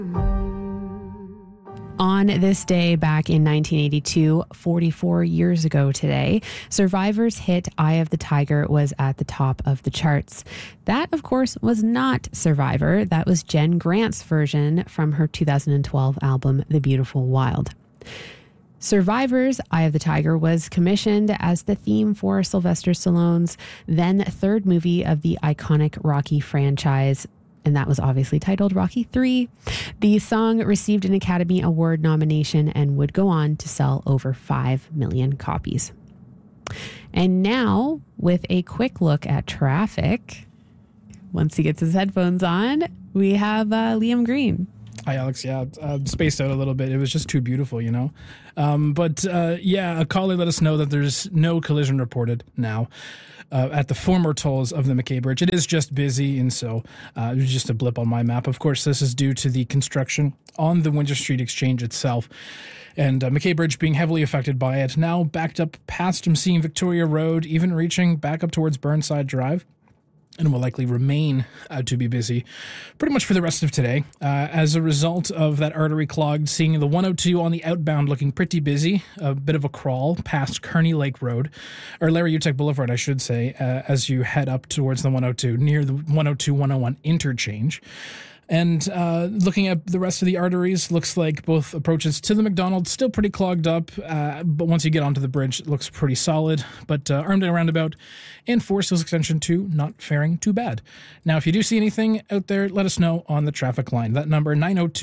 On this day back in 1982, 44 years ago today, Survivor's hit Eye of the Tiger was at the top of the charts. That, of course, was not Survivor. That was Jen Grant's version from her 2012 album, The Beautiful Wild. Survivor's Eye of the Tiger was commissioned as the theme for Sylvester Stallone's then third movie of the iconic Rocky franchise, and that was obviously titled Rocky III. The song received an Academy Award nomination and would go on to sell over 5 million copies. And now, with a quick look at traffic, once he gets his headphones on, we have Liam Green. Hi, Alex. Yeah, spaced out a little bit. It was just too beautiful, you know. A caller let us know that there's no collision reported now at the former tolls of the McKay Bridge. It is just busy, and so it was just a blip on my map. Of course, this is due to the construction on the Winter Street Exchange itself, and McKay Bridge being heavily affected by it. Now backed up past Mseam Victoria Road, even reaching back up towards Burnside Drive, and will likely remain to be busy pretty much for the rest of today. As a result of that artery clogged, seeing the 102 on the outbound looking pretty busy, a bit of a crawl past Kearney Lake Road, or Larry Utek Boulevard, I should say, as you head up towards the 102, near the 102-101 interchange. And looking at the rest of the arteries, looks like both approaches to the McDonald's still pretty clogged up, but once you get onto the bridge, it looks pretty solid. But Armdale Roundabout and Forest Hills Extension 2 not faring too bad. Now, if you do see anything out there, let us know on the traffic line. That number,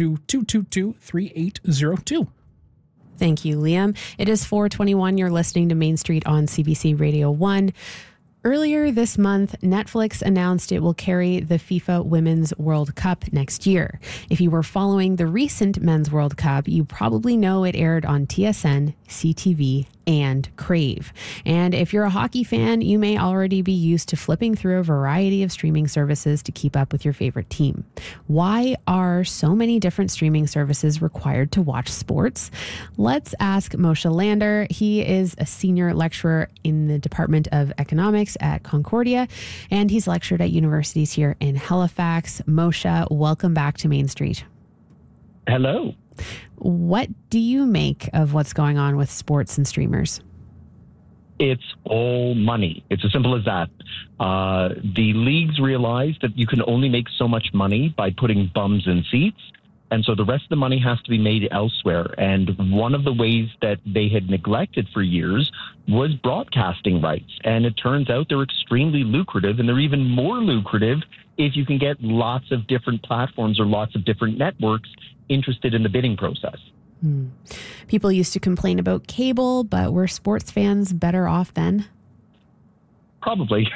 902-222-3802. Thank you, Liam. It is 4:21. You're listening to Main Street on CBC Radio 1. Earlier this month, Netflix announced it will carry the FIFA Women's World Cup next year. If you were following the recent Men's World Cup, you probably know it aired on TSN, CTV, and Crave. And if you're a hockey fan, you may already be used to flipping through a variety of streaming services to keep up with your favorite team. Why are so many different streaming services required to watch sports? Let's ask Moshe Lander. He is a senior lecturer in the Department of Economics at Concordia, and he's lectured at universities here in Halifax. Moshe, welcome back to Main Street. Hello. What do you make of what's going on with sports and streamers? It's all money. It's as simple as that. The leagues realize that you can only make so much money by putting bums in seats. And so the rest of the money has to be made elsewhere. And one of the ways that they had neglected for years was broadcasting rights. And it turns out they're extremely lucrative, and they're even more lucrative if you can get lots of different platforms or lots of different networks interested in the bidding process. People used to complain about cable, but were sports fans better off then? Probably.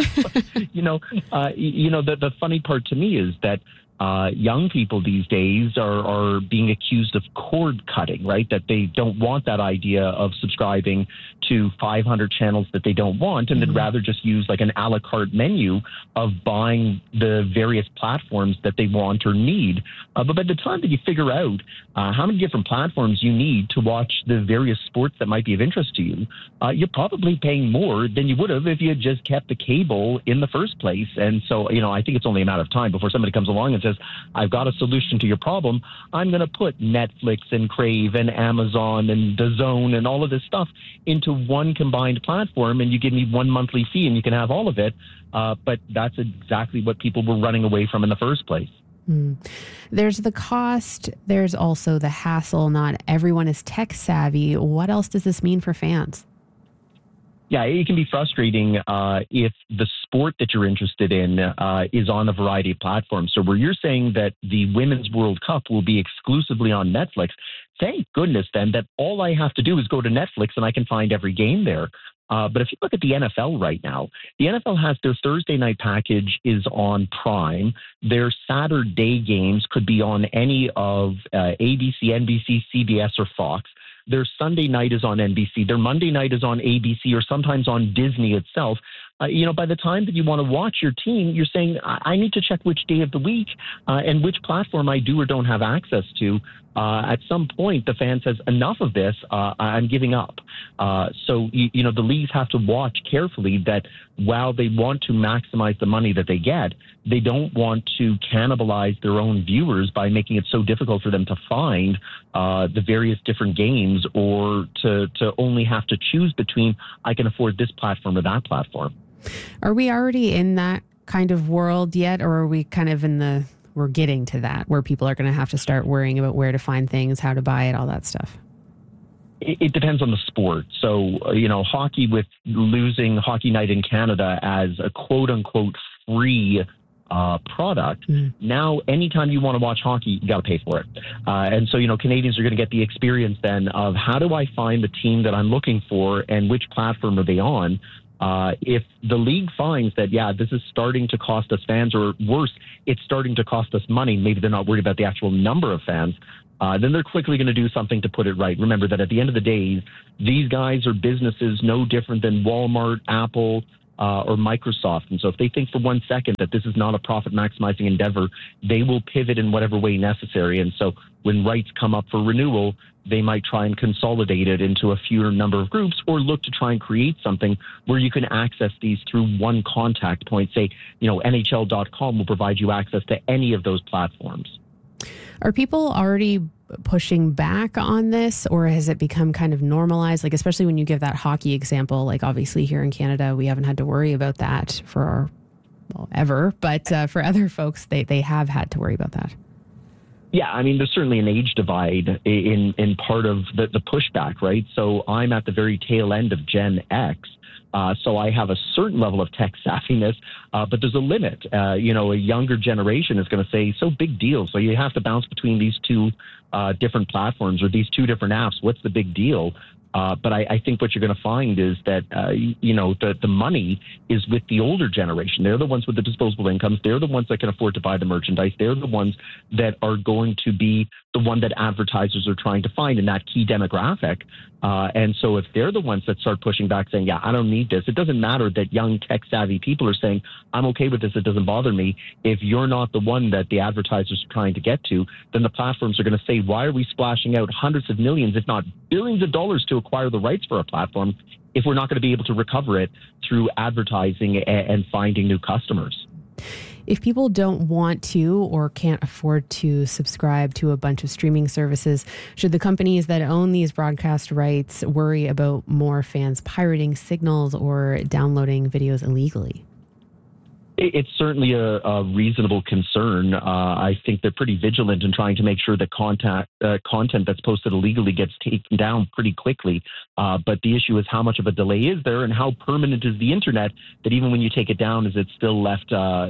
The funny part to me is that young people these days are being accused of cord cutting, right? That they don't want that idea of subscribing to 500 channels that they don't want, and they'd rather just use like an a la carte menu of buying the various platforms that they want or need. But by the time that you figure out how many different platforms you need to watch the various sports that might be of interest to you, you're probably paying more than you would have if you had just kept the cable in the first place. And so, I think it's only a matter of time before somebody comes along and says, I've got a solution to your problem. I'm going to put Netflix and Crave and Amazon and DAZN and all of this stuff into one combined platform, and you give me one monthly fee and you can have all of it. But that's exactly what people were running away from in the first place. There's the cost. There's also the hassle. Not everyone is tech savvy. What else does this mean for fans? Yeah, it can be frustrating if the sport that you're interested in is on a variety of platforms. So where you're saying that the Women's World Cup will be exclusively on Netflix, thank goodness then that all I have to do is go to Netflix and I can find every game there. But if you look at the NFL right now, the NFL has their Thursday night package is on Prime. Their Saturday games could be on any of ABC, NBC, CBS, or Fox. Their Sunday night is on NBC. Their Monday night is on ABC or sometimes on Disney itself. By the time that you want to watch your team, you're saying, I need to check which day of the week and which platform I do or don't have access to. at some point the fan says, enough of this, I'm giving up. So the leagues have to watch carefully that while they want to maximize the money that they get, they don't want to cannibalize their own viewers by making it so difficult for them to find the various different games, or to only have to choose between, I can afford this platform or that platform. Are we already in that kind of world yet, or are we kind of we're getting to that where people are going to have to start worrying about where to find things, how to buy it, all that stuff? It depends on the sport. So, hockey, with losing Hockey Night in Canada as a quote unquote free product, now anytime you want to watch hockey, you got to pay for it. And so, Canadians are going to get the experience then of, how do I find the team that I'm looking for and which platform are they on? If the league finds that, this is starting to cost us fans, or worse, it's starting to cost us money, maybe they're not worried about the actual number of fans, then they're quickly going to do something to put it right. Remember that at the end of the day, these guys are businesses no different than Walmart, Apple, or Microsoft. And so if they think for 1 second that this is not a profit maximizing endeavor, they will pivot in whatever way necessary. And so when rights come up for renewal, they might try and consolidate it into a fewer number of groups, or look to try and create something where you can access these through one contact point. Say, NHL.com will provide you access to any of those platforms. Are people already pushing back on this, or has it become kind of normalized? Like, especially when you give that hockey example, like obviously here in Canada, we haven't had to worry about that ever. But for other folks, they have had to worry about that. Yeah, I mean, there's certainly an age divide in part of the pushback, right? So I'm at the very tail end of Gen X. So I have a certain level of tech savviness, but there's a limit. A younger generation is going to say, so big deal. So you have to bounce between these two different platforms or these two different apps. What's the big deal? But I think what you're going to find is that, the money is with the older generation. They're the ones with the disposable incomes. They're the ones that can afford to buy the merchandise. They're the ones that are going to be the one that advertisers are trying to find in that key demographic. And so if they're the ones that start pushing back saying, I don't need this, it doesn't matter that young tech savvy people are saying, I'm okay with this, it doesn't bother me. If you're not the one that the advertisers are trying to get to, then the platforms are going to say, why are we splashing out hundreds of millions, if not billions of dollars to acquire the rights for a platform if we're not going to be able to recover it through advertising and finding new customers? If people don't want to or can't afford to subscribe to a bunch of streaming services, should the companies that own these broadcast rights worry about more fans pirating signals or downloading videos illegally? It's certainly a reasonable concern. I think they're pretty vigilant in trying to make sure that content that's posted illegally gets taken down pretty quickly. But the issue is, how much of a delay is there, and how permanent is the internet that even when you take it down, is it still left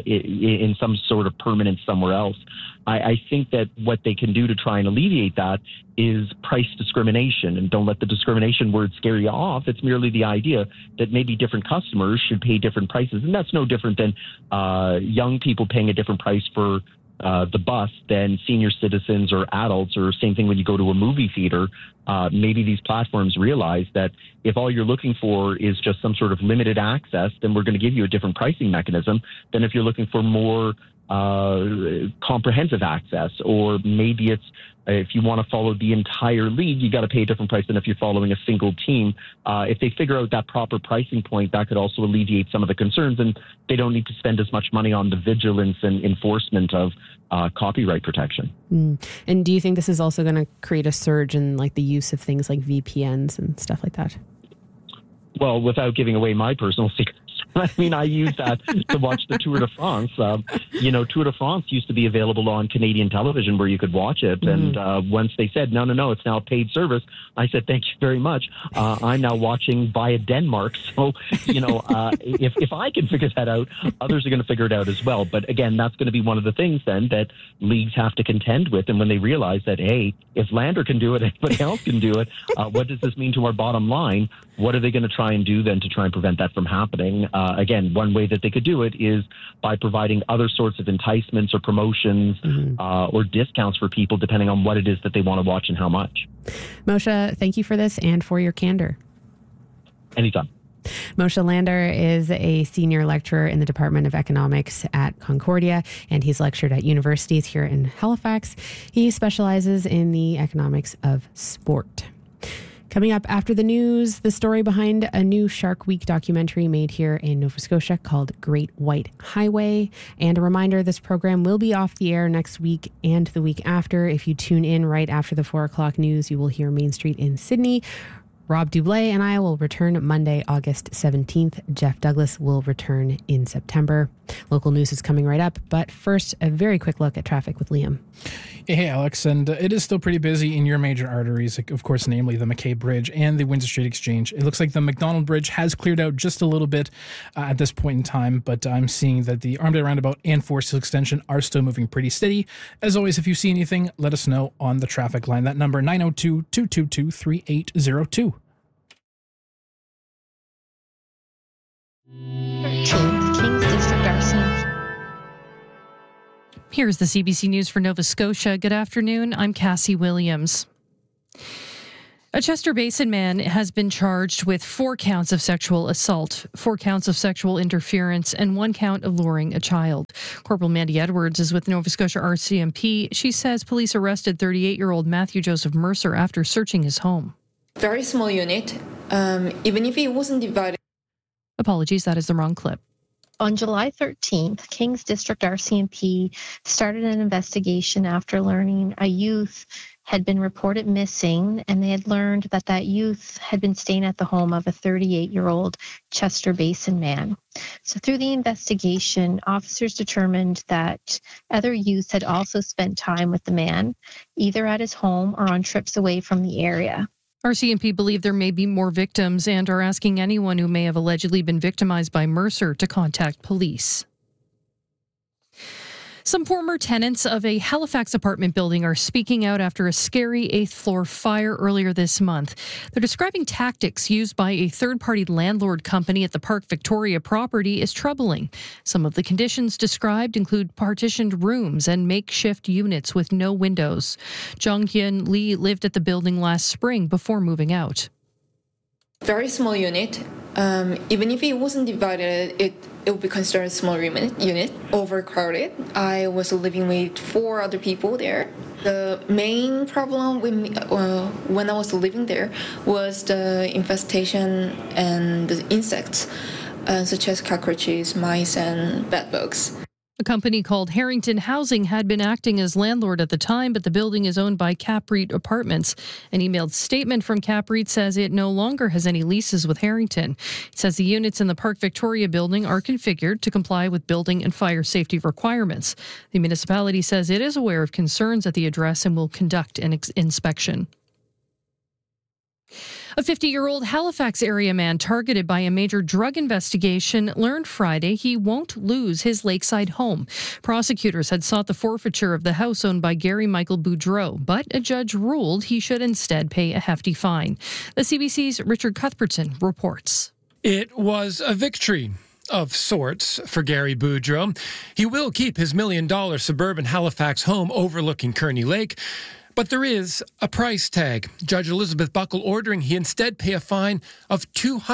in some sort of permanence somewhere else? I think that what they can do to try and alleviate that is price discrimination, and don't let the discrimination word scare you off. It's merely the idea that maybe different customers should pay different prices. And that's no different than young people paying a different price for the bus than senior citizens or adults, or same thing when you go to a movie theater. Maybe these platforms realize that if all you're looking for is just some sort of limited access, then we're going to give you a different pricing mechanism than if you're looking for more comprehensive access. Or maybe it's, if you want to follow the entire league, you got to pay a different price than if you're following a single team. If they figure out that proper pricing point, that could also alleviate some of the concerns, and they don't need to spend as much money on the vigilance and enforcement of copyright protection. And do you think this is also going to create a surge in like the use of things like VPNs and stuff like that? Well, without giving away my personal secrets, I mean, I use that to watch the Tour de France. Tour de France used to be available on Canadian television where you could watch it. Mm-hmm. And once they said, no, it's now a paid service, I said, thank you very much. I'm now watching via Denmark. So, if I can figure that out, others are going to figure it out as well. But again, that's going to be one of the things then that leagues have to contend with. And when they realize that, hey, if Lander can do it, anybody else can do it, what does this mean to our bottom line? What are they going to try and do then to try and prevent that from happening? Again, one way that they could do it is by providing other sorts of enticements or promotions or discounts for people, depending on what it is that they want to watch and how much. Moshe, thank you for this and for your candor. Anytime. Moshe Lander is a senior lecturer in the Department of Economics at Concordia, and he's lectured at universities here in Halifax. He specializes in the economics of sport. Coming up after the news, the story behind a new Shark Week documentary made here in Nova Scotia called Great White Highway. And a reminder, this program will be off the air next week and the week after. If you tune in right after the 4 o'clock news, you will hear Main Street in Sydney. Rob Dublé and I will return Monday, August 17th. Jeff Douglas will return in September. Local news is coming right up, but first, a very quick look at traffic with Liam. Hey, Alex, and it is still pretty busy in your major arteries, of course, namely the McKay Bridge and the Windsor Street Exchange. It looks like the McDonald Bridge has cleared out just a little bit at this point in time, but I'm seeing that the Armdale Roundabout and Forest Hill Extension are still moving pretty steady. As always, if you see anything, let us know on the traffic line. That number, 902-222-3802. 13th, Kings District RCMP. Here's the CBC News for Nova Scotia. Good afternoon. I'm Cassie Williams. A Chester Basin man has been charged with 4 counts of sexual assault, 4 counts of sexual interference, and 1 count of luring a child. Corporal Mandy Edwards is with Nova Scotia RCMP. She says police arrested 38-year-old Matthew Joseph Mercer after searching his home. Very small unit, even if it wasn't divided. Apologies, that is the wrong clip. On July 13th, Kings District RCMP started an investigation after learning a youth had been reported missing, and they had learned that that youth had been staying at the home of a 38-year-old Chester Basin man. So through the investigation, officers determined that other youths had also spent time with the man, either at his home or on trips away from the area. RCMP believe there may be more victims and are asking anyone who may have allegedly been victimized by Mercer to contact police. Some former tenants of a Halifax apartment building are speaking out after a scary 8th floor fire earlier this month. They're describing tactics used by a third-party landlord company at the Park Victoria property as troubling. Some of the conditions described include partitioned rooms and makeshift units with no windows. Jong Hyun Lee lived at the building last spring before moving out. Very small unit. Even if it wasn't divided, it would be considered a small unit, overcrowded. I was living with 4 other people there. The main problem with me, when I was living there was the infestation and the insects, such as cockroaches, mice, and bedbugs. A company called Harrington Housing had been acting as landlord at the time, but the building is owned by Capreet Apartments. An emailed statement from Capreet says it no longer has any leases with Harrington. It says the units in the Park Victoria building are configured to comply with building and fire safety requirements. The municipality says it is aware of concerns at the address and will conduct an inspection. A 50-year-old Halifax area man targeted by a major drug investigation learned Friday he won't lose his lakeside home. Prosecutors had sought the forfeiture of the house owned by Gary Michael Boudreau, but a judge ruled he should instead pay a hefty fine. The CBC's Richard Cuthbertson reports. It was a victory of sorts for Gary Boudreau. He will keep his $1 million suburban Halifax home overlooking Kearney Lake. But there is a price tag. Judge Elizabeth Buckle ordering he instead pay a fine of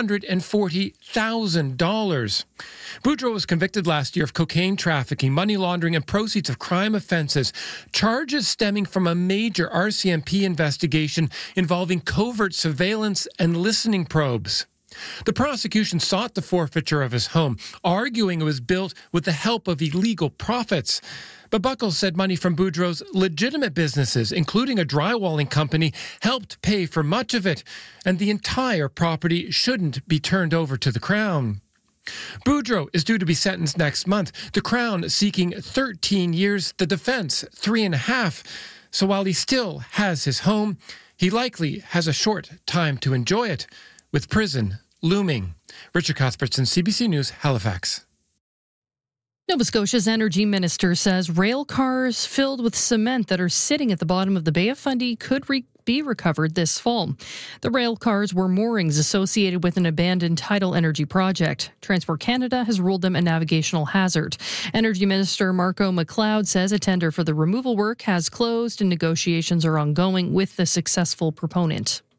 $240,000. Boudreau was convicted last year of cocaine trafficking, money laundering, and proceeds of crime offenses, charges stemming from a major RCMP investigation involving covert surveillance and listening probes. The prosecution sought the forfeiture of his home, arguing it was built with the help of illegal profits. But Buckles said money from Boudreau's legitimate businesses, including a drywalling company, helped pay for much of it, and the entire property shouldn't be turned over to the Crown. Boudreau is due to be sentenced next month, the Crown seeking 13 years, the defense 3.5. So while he still has his home, he likely has a short time to enjoy it, with prison looming. Richard Cuthbertson, CBC News, Halifax. Nova Scotia's energy minister says rail cars filled with cement that are sitting at the bottom of the Bay of Fundy could be recovered this fall. The rail cars were moorings associated with an abandoned tidal energy project. Transport Canada has ruled them a navigational hazard. Energy Minister Marco McLeod says a tender for the removal work has closed and negotiations are ongoing with the successful proponent.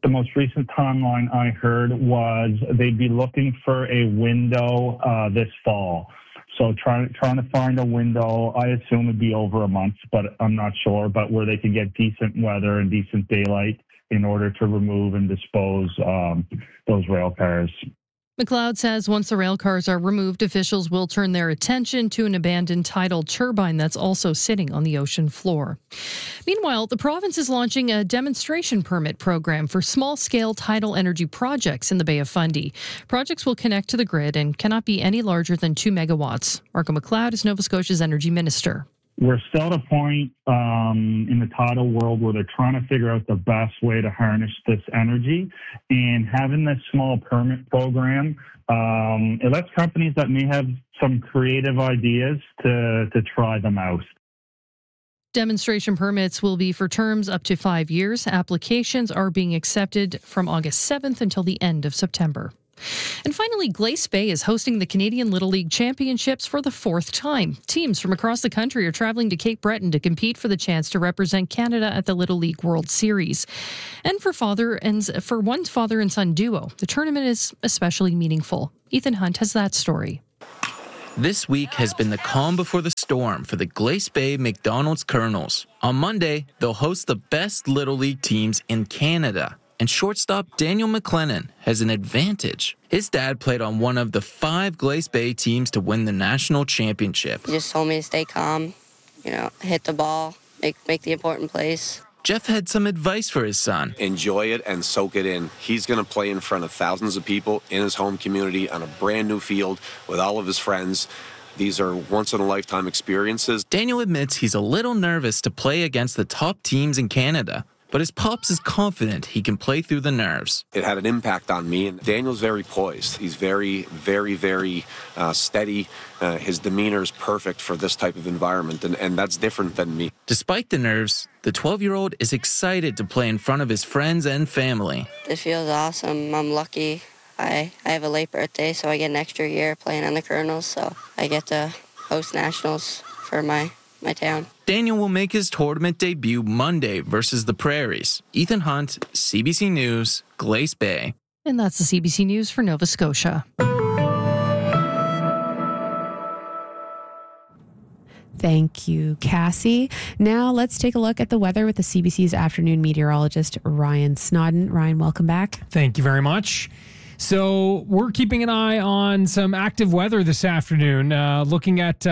The most recent timeline I heard was they'd be looking for a window this fall. So trying to find a window, I assume it'd be over a month, but I'm not sure, but where they could get decent weather and decent daylight in order to remove and dispose those rail cars. McLeod says once the rail cars are removed, officials will turn their attention to an abandoned tidal turbine that's also sitting on the ocean floor. Meanwhile, the province is launching a demonstration permit program for small-scale tidal energy projects in the Bay of Fundy. Projects will connect to the grid and cannot be any larger than 2 megawatts. Marco McLeod is Nova Scotia's energy minister. We're still at a point in the tidal world where they're trying to figure out the best way to harness this energy. And having this small permit program, it lets companies that may have some creative ideas to try them out. Demonstration permits will be for terms up to 5 years. Applications are being accepted from August 7th until the end of September. And finally, Glace Bay is hosting the Canadian Little League Championships for the 4th time. Teams from across the country are traveling to Cape Breton to compete for the chance to represent Canada at the Little League World Series. And for one father and son duo, the tournament is especially meaningful. Ethan Hunt has that story. This week has been the calm before the storm for the Glace Bay McDonald's Colonels. On Monday, they'll host the best Little League teams in Canada. And shortstop Daniel McLennan has an advantage. His dad played on one of the 5 Glace Bay teams to win the national championship. He just told me to stay calm, hit the ball, make the important plays. Jeff had some advice for his son. Enjoy it and soak it in. He's going to play in front of thousands of people in his home community on a brand new field with all of his friends. These are once-in-a-lifetime experiences. Daniel admits he's a little nervous to play against the top teams in Canada. But his pops is confident he can play through the nerves. It had an impact on me, and Daniel's very poised. He's very, very, very steady. His demeanor is perfect for this type of environment, and that's different than me. Despite the nerves, the 12-year-old is excited to play in front of his friends and family. This feels awesome. I'm lucky. I have a late birthday, so I get an extra year playing on the Colonels, so I get to host nationals for my town. Daniel will make his tournament debut Monday versus the Prairies. Ethan Hunt, CBC News, Glace Bay. And that's the CBC News for Nova Scotia. Thank you, Cassie. Now let's take a look at the weather with the CBC's afternoon meteorologist, Ryan Snodden. Ryan, welcome back. Thank you very much. So we're keeping an eye on some active weather this afternoon, looking at,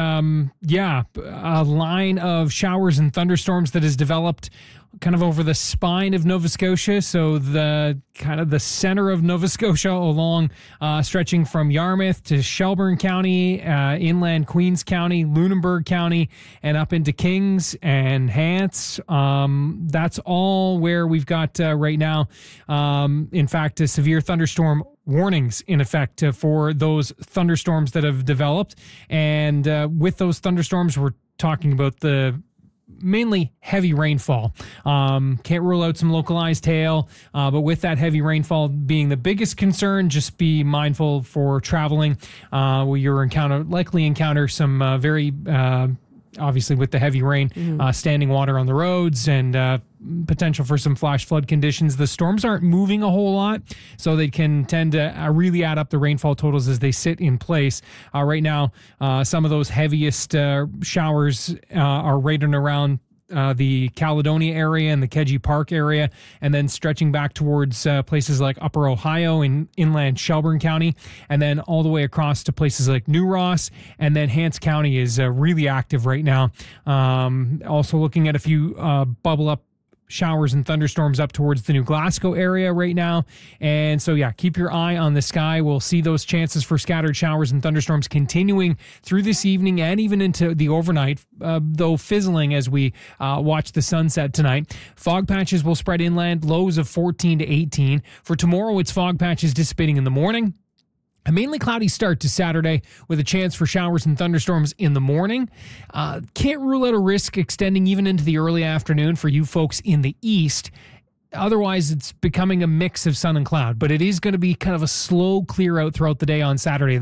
a line of showers and thunderstorms that has developed kind of over the spine of Nova Scotia. So the kind of the center of Nova Scotia along, stretching from Yarmouth to Shelburne County, inland Queens County, Lunenburg County, and up into Kings and Hants. That's all where we've got right now. In fact, a severe thunderstorm warnings in effect for those thunderstorms that have developed. And with those thunderstorms, we're talking about the mainly heavy rainfall. Can't rule out some localized hail, but with that heavy rainfall being the biggest concern, just be mindful for traveling. You'll likely encounter some very obviously with the heavy rain, standing water on the roads and potential for some flash flood conditions. The storms aren't moving a whole lot, so they can tend to really add up the rainfall totals as they sit in place. Right now, some of those heaviest showers are right and around the Caledonia area and the Kedzie Park area, and then stretching back towards places like Upper Ohio and inland Shelburne County, and then all the way across to places like New Ross, and then Hants County is really active right now. Also looking at a few bubble up showers and thunderstorms up towards the New Glasgow area right now. And so, keep your eye on the sky. We'll see those chances for scattered showers and thunderstorms continuing through this evening and even into the overnight, though fizzling as we watch the sunset tonight. Fog patches will spread inland, lows of 14 to 18. For tomorrow, it's fog patches dissipating in the morning. A mainly cloudy start to Saturday with a chance for showers and thunderstorms in the morning. Can't rule out a risk extending even into the early afternoon for you folks in the east. Otherwise, it's becoming a mix of sun and cloud, but it is going to be kind of a slow clear out throughout the day on Saturday. The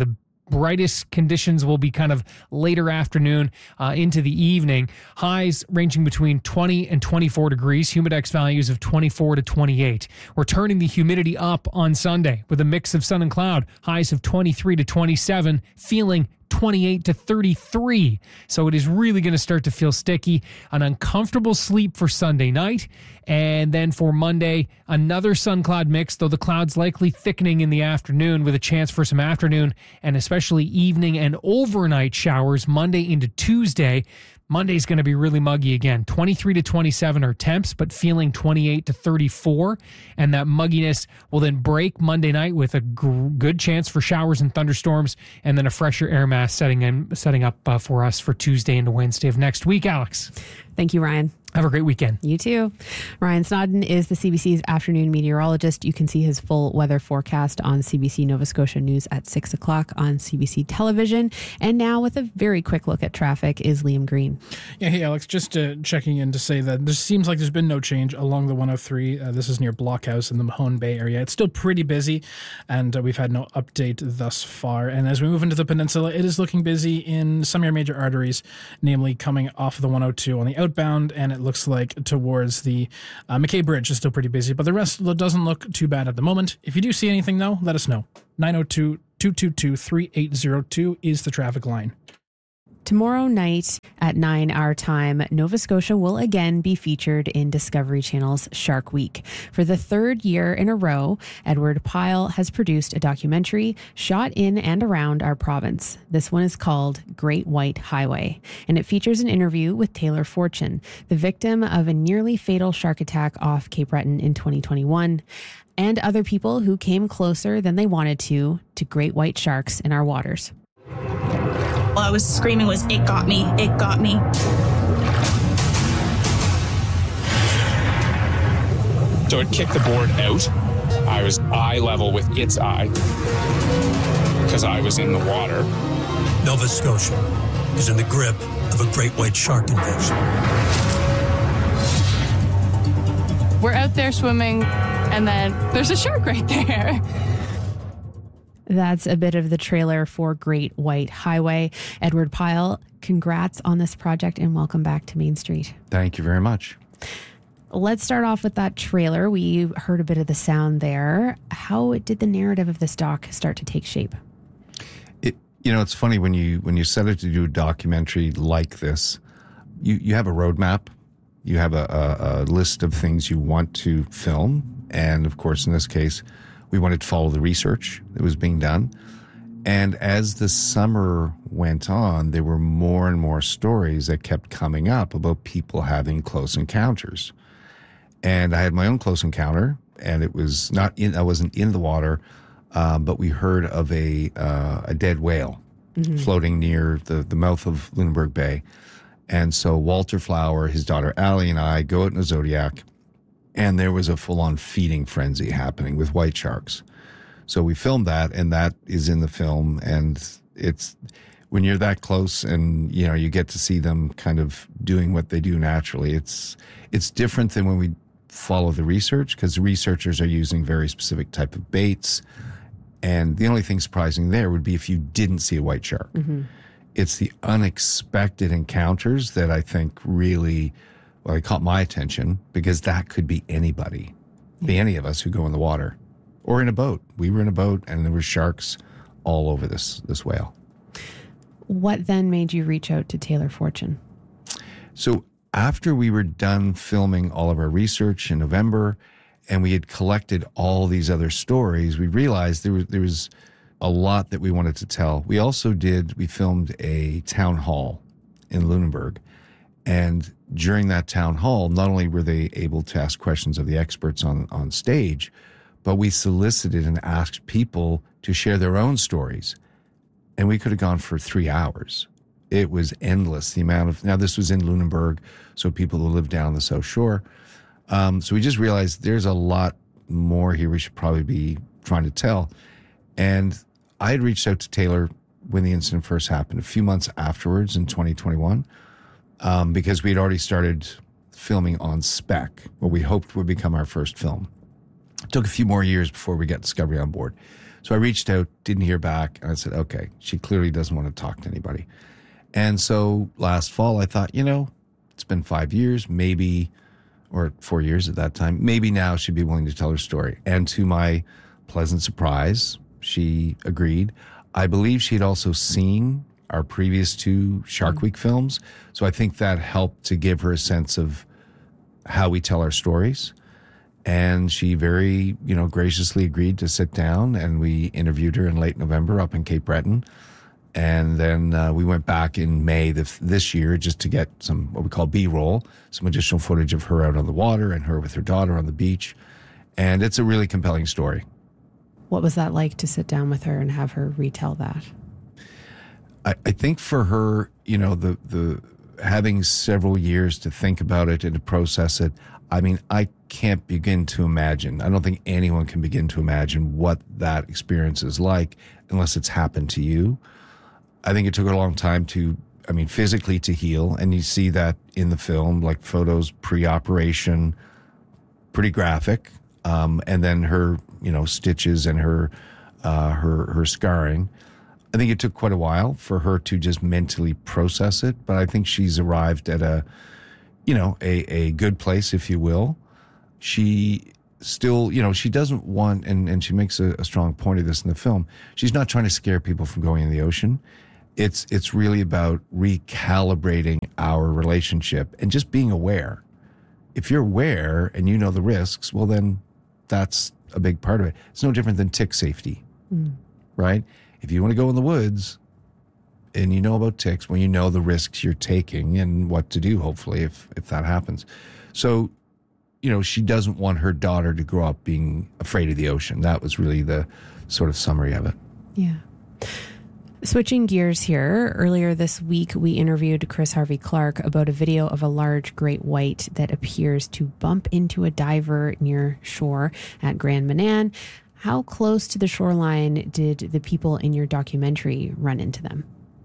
brightest conditions will be kind of later afternoon into the evening. Highs ranging between 20 and 24 degrees, humidex values of 24 to 28. We're turning the humidity up on Sunday with a mix of sun and cloud, highs of 23 to 27, feeling 28 to 33. So it is really going to start to feel sticky. An uncomfortable sleep for Sunday night. And then for Monday, another sun cloud mix, though the clouds likely thickening in the afternoon with a chance for some afternoon and especially evening and overnight showers Monday into Tuesday. Monday's going to be really muggy again. 23 to 27 are temps, but feeling 28 to 34. And that mugginess will then break Monday night with a good chance for showers and thunderstorms, and then a fresher air mass setting up for us for Tuesday into Wednesday of next week. Alex. Thank you, Ryan. Have a great weekend. You too. Ryan Snodden is the CBC's afternoon meteorologist. You can see his full weather forecast on CBC Nova Scotia News at 6 o'clock on CBC television. And now with a very quick look at traffic is Liam Green. Yeah, hey, Alex, just checking in to say that there seems like there's been no change along the 103. This is near Blockhouse in the Mahone Bay area. It's still pretty busy, and we've had no update thus far. And as we move into the peninsula, it is looking busy in some of your major arteries, namely coming off of the 102 on the outbound, and it looks like towards the McKay Bridge is still pretty busy, but the rest doesn't look too bad at the moment. If you do see anything, though, let us know. 902-222-3802 is the traffic line. Tomorrow night at 9 our time, Nova Scotia will again be featured in Discovery Channel's Shark Week. For the third year in a row, Edward Pyle has produced a documentary shot in and around our province. This one is called Great White Highway, and it features an interview with Taylor Fortune, the victim of a nearly fatal shark attack off Cape Breton in 2021, and other people who came closer than they wanted to great white sharks in our waters. All I was screaming was, "It got me, it got me." So it kicked the board out. I was eye level with its eye because I was in the water. Nova Scotia is in the grip of a great white shark invasion. We're out there swimming, and then there's a shark right there. That's a bit of the trailer for Great White Highway. Edward Pyle, congrats on this project and welcome back to Main Street. Thank you very much. Let's start off with that trailer. We heard a bit of the sound there. How did the narrative of this doc start to take shape? It's funny when you set out to do a documentary like this, you have a roadmap, you have a list of things you want to film, and of course in this case, we wanted to follow the research that was being done. And as the summer went on, there were more and more stories that kept coming up about people having close encounters. And I had my own close encounter, and it was I wasn't in the water, but we heard of a dead whale floating near the mouth of Lunenburg Bay. And so Walter Flower, his daughter Allie, and I go out in the Zodiac, and there was a full-on feeding frenzy happening with white sharks. So we filmed that, and that is in the film. And it's when you're that close and, you get to see them kind of doing what they do naturally. It's different than when we follow the research, because the researchers are using very specific type of baits. And the only thing surprising there would be if you didn't see a white shark. Mm-hmm. It's the unexpected encounters that I think really... Well, it caught my attention because that could be anybody, be any of us who go in the water or in a boat. We were in a boat and there were sharks all over this whale. What then made you reach out to Taylor Fortune? So after we were done filming all of our research in November and we had collected all these other stories, we realized there was a lot that we wanted to tell. We filmed a town hall in Lunenburg. And during that town hall, not only were they able to ask questions of the experts on stage, but we solicited and asked people to share their own stories. And we could have gone for 3 hours. It was endless, the amount of... Now, this was in Lunenburg, so people who live down the South Shore. So we just realized there's a lot more here we should probably be trying to tell. And I had reached out to Taylor when the incident first happened, a few months afterwards in 2021, because we had already started filming on spec, what we hoped would become our first film. It took a few more years before we got Discovery on board. So I reached out, didn't hear back, and I said, okay, she clearly doesn't want to talk to anybody. And so last fall, I thought, it's been 5 years, maybe, or 4 years at that time, maybe now she'd be willing to tell her story. And to my pleasant surprise, she agreed. I believe she'd also seen our previous 2 Shark Week films. So I think that helped to give her a sense of how we tell our stories. And she very, graciously agreed to sit down, and we interviewed her in late November up in Cape Breton. And then we went back in May this year just to get some, what we call B-roll, some additional footage of her out on the water and her with her daughter on the beach. And it's a really compelling story. What was that like to sit down with her and have her retell that? I think for her, the having several years to think about it and to process it, I mean, I can't begin to imagine. I don't think anyone can begin to imagine what that experience is like unless it's happened to you. I think it took her a long time physically to heal. And you see that in the film, like photos pre-operation, pretty graphic. And then her, stitches and her scarring. I think it took quite a while for her to just mentally process it, but I think she's arrived at a good place, if you will. She still, she doesn't want, and she makes a strong point of this in the film, she's not trying to scare people from going in the ocean. It's really about recalibrating our relationship and just being aware. If you're aware and you know the risks, well, then that's a big part of it. It's no different than tick safety, right? If you want to go in the woods and you know about ticks, well, you know the risks you're taking and what to do, hopefully, if that happens. So, she doesn't want her daughter to grow up being afraid of the ocean. That was really the sort of summary of it. Yeah. Switching gears here, earlier this week, we interviewed Chris Harvey-Clark about a video of a large great white that appears to bump into a diver near shore at Grand Manan. How close to the shoreline did the people in your documentary run into them?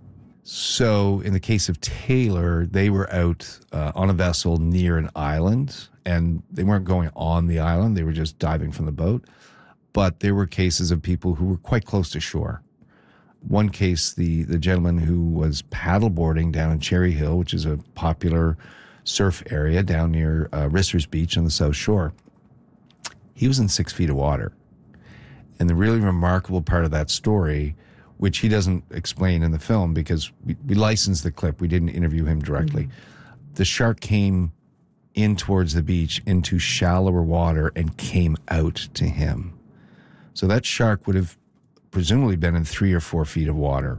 So in the case of Taylor, they were out on a vessel near an island, and they weren't going on the island. They were just diving from the boat. But there were cases of people who were quite close to shore. One case, the gentleman who was paddleboarding down in Cherry Hill, which is a popular surf area down near Rissers Beach on the South Shore, he was in 6 feet of water. And the really remarkable part of that story, which he doesn't explain in the film because we licensed the clip, we didn't interview him directly. The shark came in towards the beach into shallower water and came out to him. So that shark would have presumably been in 3 or 4 feet of water.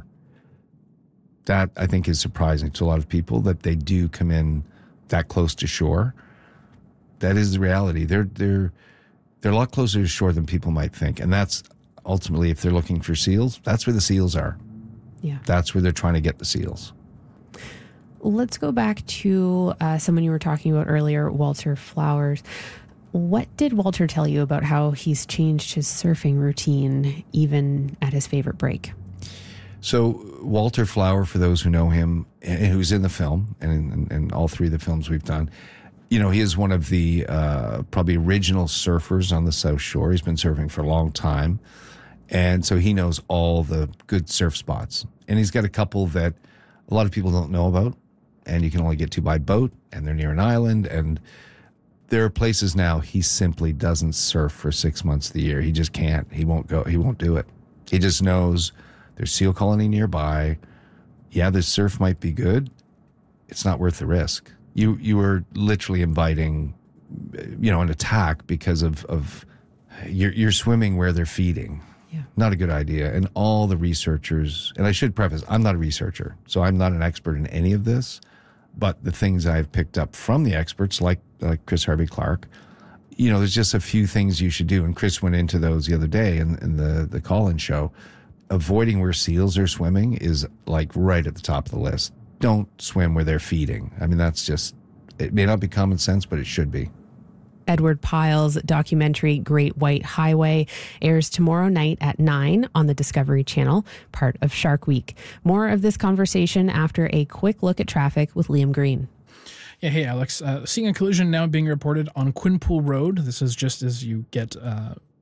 That, I think, is surprising to a lot of people that they do come in that close to shore. That is the reality. They're a lot closer to shore than people might think. And that's ultimately, if they're looking for seals, that's where the seals are. Yeah. That's where they're trying to get the seals. Let's go back to someone you were talking about earlier, Walter Flowers. What did Walter tell you about how he's changed his surfing routine, even at his favorite break? So Walter Flower, for those who know him, and who's in the film, and in all 3 of the films we've done, he is one of the probably original surfers on the South Shore. He's been surfing for a long time. And so he knows all the good surf spots. And he's got a couple that a lot of people don't know about, and you can only get to by boat, and they're near an island. And there are places now he simply doesn't surf for 6 months of the year. He just can't. He won't go. He won't do it. He just knows there's seal colony nearby. Yeah, the surf might be good. It's not worth the risk. You were literally inviting, an attack because of you're swimming where they're feeding. Yeah. Not a good idea. And all the researchers, and I should preface, I'm not a researcher, so I'm not an expert in any of this, but the things I've picked up from the experts, like Chris Harvey-Clark, there's just a few things you should do. And Chris went into those the other day in the call-in show. Avoiding where seals are swimming is like right at the top of the list. Don't swim where they're feeding. I mean, that's just, it may not be common sense, but it should be. Edward Pyle's documentary Great White Highway airs tomorrow night at 9 on the Discovery Channel, part of Shark Week. More of this conversation after a quick look at traffic with Liam Green. Yeah, hey, Alex. Seeing a collision now being reported on Quinpool Road. This is just as you get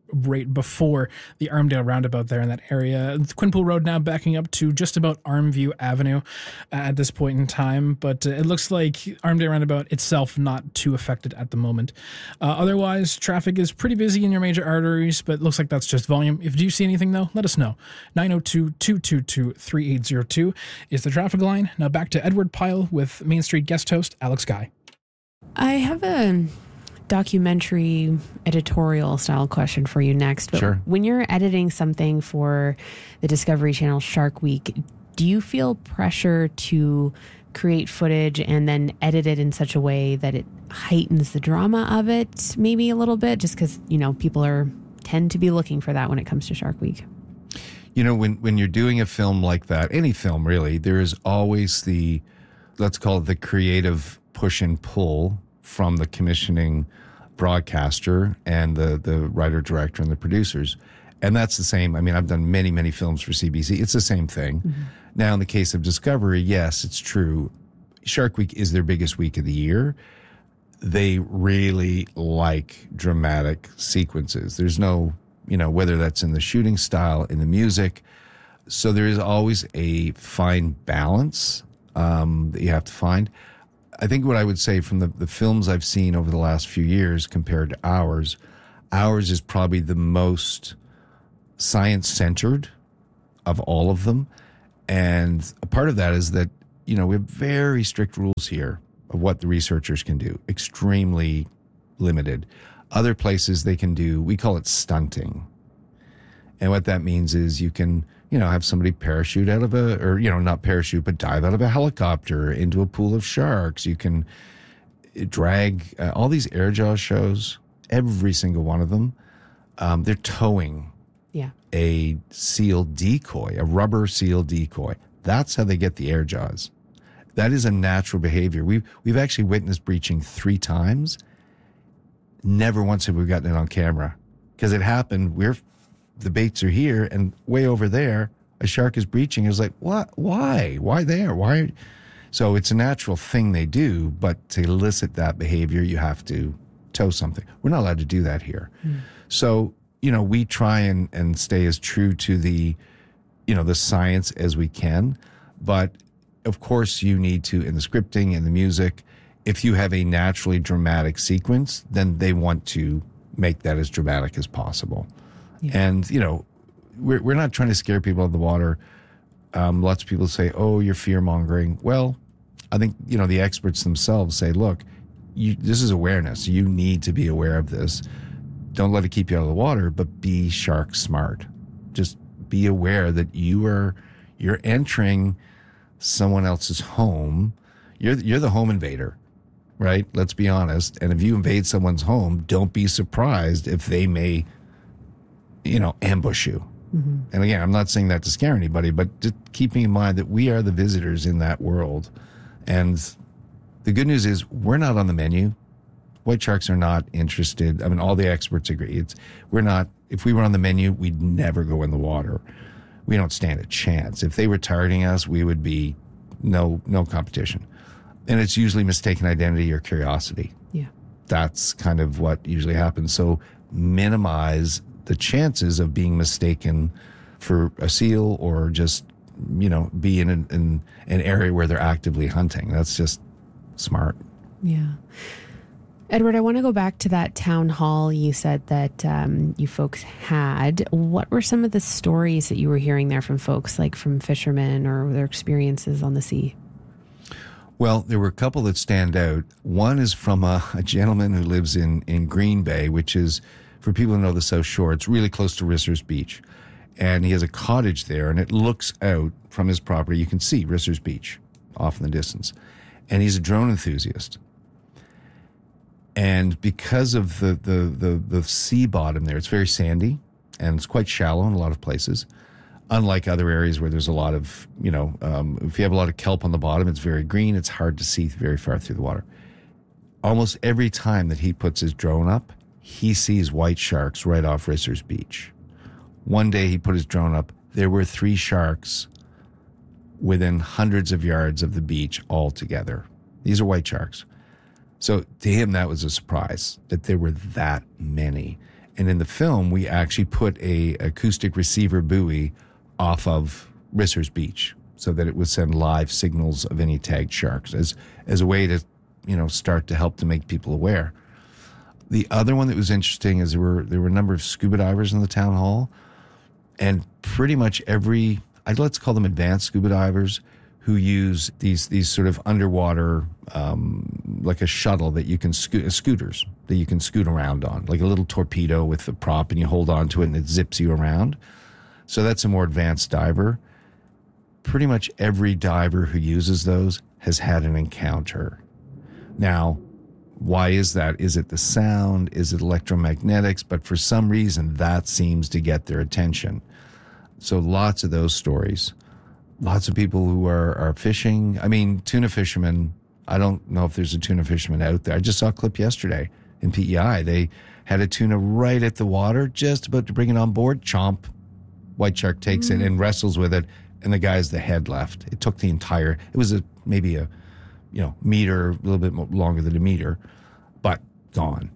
right before the Armdale roundabout there in that area. Quinpool Road now backing up to just about Armview Avenue at this point in time, but it looks like Armdale roundabout itself not too affected at the moment. Otherwise, traffic is pretty busy in your major arteries, but it looks like that's just volume. If you see anything though, let us know. 902-222-3802 is the traffic line. Now back to Edward Pyle with Main Street guest host Alex Guy. I have a documentary editorial style question for you next. But Sure. When you're editing something for the Discovery Channel Shark Week, do you feel pressure to create footage and then edit it in such a way that it heightens the drama of it maybe a little bit, just because, people tend to be looking for that when it comes to Shark Week? When you're doing a film like that, any film really, there is always the, let's call it the creative push and pull from the commissioning broadcaster and the writer, director, and the producers. And that's the same. I mean, I've done many, many films for CBC. It's the same thing. Mm-hmm. Now, in the case of Discovery, yes, it's true. Shark Week is their biggest week of the year. They really like dramatic sequences. There's no, whether that's in the shooting style, in the music. So there is always a fine balance that you have to find. I think what I would say from the films I've seen over the last few years compared to ours is probably the most science-centered of all of them. And a part of that is that, we have very strict rules here of what the researchers can do, extremely limited. Other places they can do, we call it stunting. And what that means is you can, have somebody parachute out of not parachute, but dive out of a helicopter into a pool of sharks. You can drag all these air jaw shows, every single one of them. They're towing a seal decoy, a rubber seal decoy. That's how they get the air jaws. That is a natural behavior. We've actually witnessed breaching 3 times. Never once have we gotten it on camera because it happened. The baits are here and way over there, a shark is breaching. It's like, what? Why? Why there? Why? So it's a natural thing they do, but to elicit that behavior, you have to tow something. We're not allowed to do that here. So, we try and stay as true to the science as we can. But of course you need to, in the scripting and the music, if you have a naturally dramatic sequence, then they want to make that as dramatic as possible. And, we're not trying to scare people out of the water. Lots of people say, oh, you're fear-mongering. Well, I think, the experts themselves say, look, this is awareness. You need to be aware of this. Don't let it keep you out of the water, but be shark smart. Just be aware that you're entering someone else's home. You're the home invader, right? Let's be honest. And if you invade someone's home, don't be surprised if they may ambush you. Mm-hmm. And again, I'm not saying that to scare anybody, but just keeping in mind that we are the visitors in that world. And the good news is we're not on the menu. White sharks are not interested. I mean, all the experts agree. We're not, if we were on the menu, we'd never go in the water. We don't stand a chance. If they were targeting us, we would be no competition. And it's usually mistaken identity or curiosity. Yeah. That's kind of what usually happens. So minimize the chances of being mistaken for a seal or just, be in an area where they're actively hunting. That's just smart. Yeah. Edward, I want to go back to that town hall you said that you folks had. What were some of the stories that you were hearing there from folks, like from fishermen or their experiences on the sea? Well, there were a couple that stand out. One is from a gentleman who lives in Green Bay, which is, for people who know the South Shore, it's really close to Risser's Beach. And he has a cottage there, and it looks out from his property. You can see Risser's Beach off in the distance. And he's a drone enthusiast. And because of the sea bottom there, it's very sandy, and it's quite shallow in a lot of places. Unlike other areas where there's a lot of, if you have a lot of kelp on the bottom, it's very green. It's hard to see very far through the water. Almost every time that he puts his drone up, he sees white sharks right off Risser's Beach. One day he put his drone up. There were 3 sharks within hundreds of yards of the beach all together. These are white sharks. So to him, that was a surprise that there were that many. And in the film, we actually put a acoustic receiver buoy off of Risser's Beach so that it would send live signals of any tagged sharks as a way to, start to help to make people aware. The other one that was interesting is there were a number of scuba divers in the town hall, and pretty much let's call them advanced scuba divers, who use these sort of underwater, like a shuttle that you can scooters that you can scoot around on, like a little torpedo with a prop, and you hold on to it and it zips you around. So that's a more advanced diver. Pretty much every diver who uses those has had an encounter. Now, why is that? Is it the sound? Is it electromagnetics? But for some reason, that seems to get their attention. So lots of those stories. Lots of people who are fishing. I mean, tuna fishermen, I don't know if there's a tuna fisherman out there. I just saw a clip yesterday in PEI. They had a tuna right at the water, just about to bring it on board. Chomp. White shark takes it and wrestles with it, and the guy's the head left. It took it was maybe a meter, a little bit longer than a meter, but gone.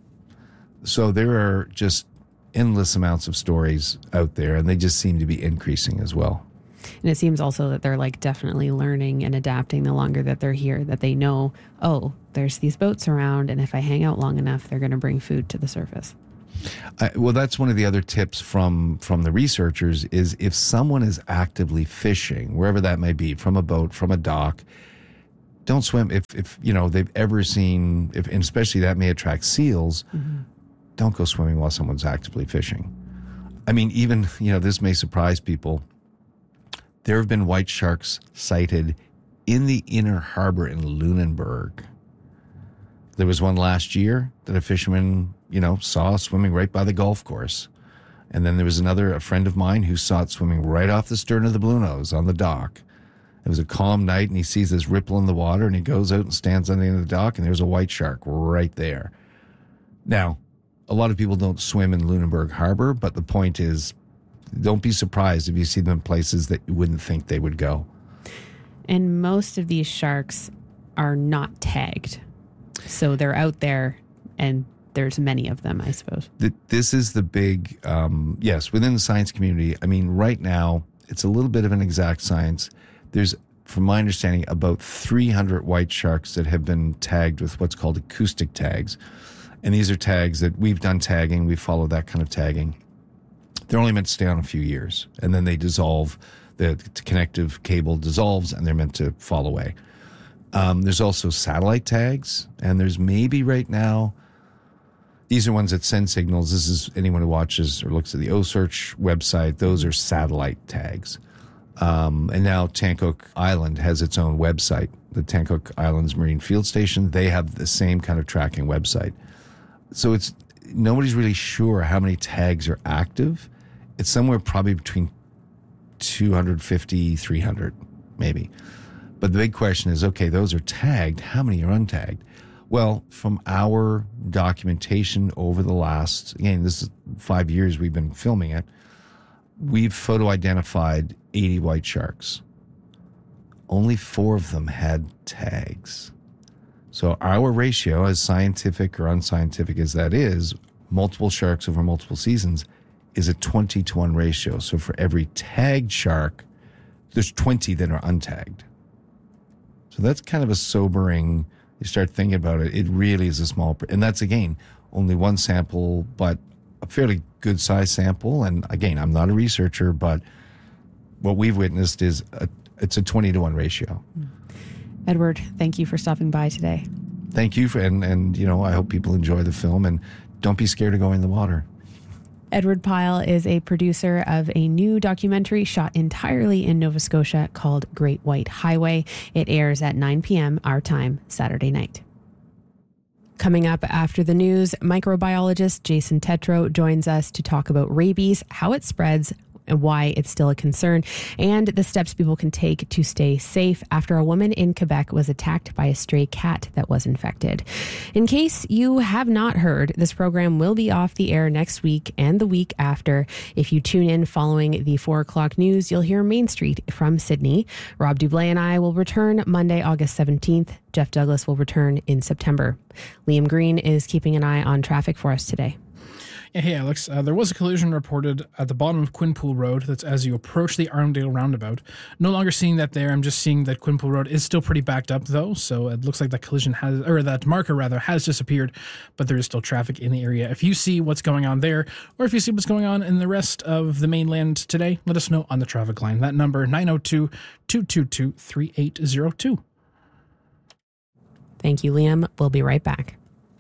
So there are just endless amounts of stories out there, and they just seem to be increasing as well. And it seems also that they're definitely learning and adapting the longer that they're here, that they know, there's these boats around, and if I hang out long enough, they're going to bring food to the surface. Well, that's one of the other tips from the researchers is if someone is actively fishing, wherever that may be, from a boat, from a dock, don't swim. If they've ever seen, and especially that may attract seals, don't go swimming while someone's actively fishing. I mean, even, this may surprise people. There have been white sharks sighted in the inner harbor in Lunenburg. There was one last year that a fisherman, saw swimming right by the golf course. And then there was a friend of mine who saw it swimming right off the stern of the Blue Nose on the dock. It was a calm night, and he sees this ripple in the water, and he goes out and stands on the end of the dock, and there's a white shark right there. Now, a lot of people don't swim in Lunenburg Harbor, but the point is, don't be surprised if you see them in places that you wouldn't think they would go. And most of these sharks are not tagged. So they're out there, and there's many of them, I suppose. This is the big, within the science community. I mean, right now, it's a little bit of an exact science. There's, from my understanding, about 300 white sharks that have been tagged with what's called acoustic tags. And these are tags that we've done tagging. We follow that kind of tagging. They're only meant to stay on a few years, and then they dissolve. The connective cable dissolves, and they're meant to fall away. There's also satellite tags, and there's maybe right now, these are ones that send signals. This is anyone who watches or looks at the OSearch website. Those are satellite tags. And now Tancook Island has its own website. The Tancook Islands Marine Field Station, they have the same kind of tracking website. So nobody's really sure how many tags are active. It's somewhere probably between 250, 300, maybe. But the big question is, okay, those are tagged. How many are untagged? Well, from our documentation over the last, again, this is 5 years we've been filming it, we've photo identified 80 white sharks. Only 4 of them had tags. So our ratio, as scientific or unscientific as that is, multiple sharks over multiple seasons, is a 20-to-1 ratio. So for every tagged shark, there's 20 that are untagged. So that's kind of a sobering, you start thinking about it, it really is a small, and that's, again, only one sample, but a fairly good size sample. And again, I'm not a researcher, but what we've witnessed is it's a 20-to-1 ratio. Edward, thank you for stopping by today. Thank you and I hope people enjoy the film, and don't be scared to go in the water. Edward Pyle is a producer of a new documentary shot entirely in Nova Scotia called Great White Highway. It airs at 9 p.m. our time, Saturday night. Coming up after the news, microbiologist Jason Tetro joins us to talk about rabies, how it spreads, and why it's still a concern, and the steps people can take to stay safe after a woman in Quebec was attacked by a stray cat that was infected. In case you have not heard, this program will be off the air next week and the week after. If you tune in following the 4 o'clock news, you'll hear Main Street from Sydney. Rob Dublé and I will return Monday, August 17th. Jeff Douglas will return in September. Liam Green is keeping an eye on traffic for us today. Yeah, hey, Alex. There was a collision reported at the bottom of Quinpool Road. That's as you approach the Armdale roundabout. No longer seeing that there. I'm just seeing that Quinpool Road is still pretty backed up, though. So it looks like that that marker rather has disappeared, but there is still traffic in the area. If you see what's going on there, or if you see what's going on in the rest of the mainland today, let us know on the traffic line. That number, 902-222-3802. Thank you, Liam. We'll be right back.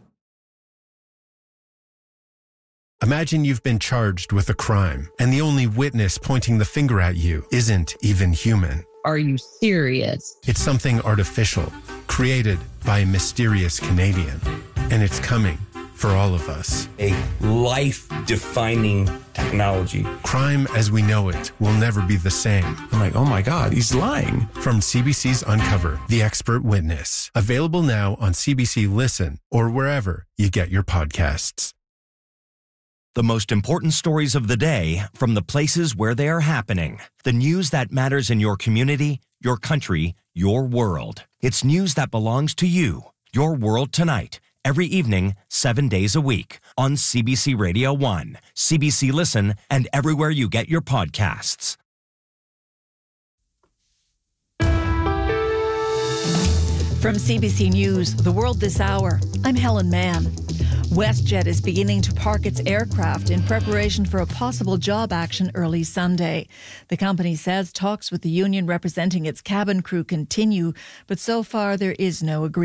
Imagine you've been charged with a crime, and the only witness pointing the finger at you isn't even human. Are you serious? It's something artificial, created by a mysterious Canadian. And it's coming for all of us. A life-defining technology. Crime as we know it will never be the same. I'm like, oh my God, he's lying. From CBC's Uncover, The Expert Witness. Available now on CBC Listen or wherever you get your podcasts. The most important stories of the day from the places where they are happening. The news that matters in your community, your country, your world. It's news that belongs to you. Your World Tonight. Every evening, 7 days a week. On CBC Radio 1, CBC Listen, and everywhere you get your podcasts. From CBC News, The World This Hour, I'm Helen Mann. WestJet is beginning to park its aircraft in preparation for a possible job action early Sunday. The company says talks with the union representing its cabin crew continue, but so far there is no agreement.